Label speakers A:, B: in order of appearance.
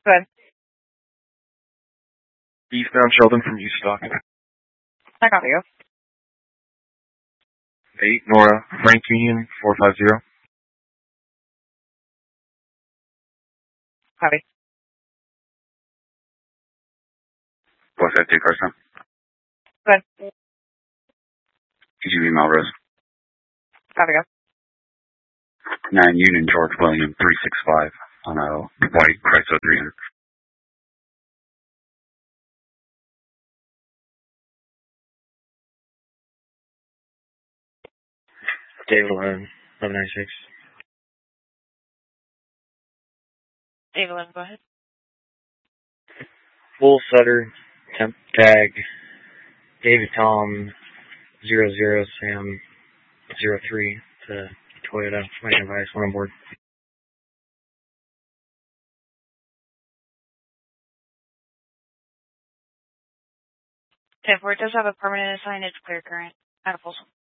A: Good.
B: Eastbound Sheldon from Ustock.
A: I copy you.
B: 8 Nora, Frank Union, 450.
A: Copy.
C: What's that, take Carson?
A: Good.
C: Could you email Rose?
A: Copy you.
C: 9 Union George William 365 on a white Chrysler 300.
D: David 1196.
A: David 11, go ahead.
D: Bull Sutter, temp tag, David Tom, 00 Sam, 03 to Toyota, my device, one on board.
A: If it does have a permanent assign, it's clear current. At a full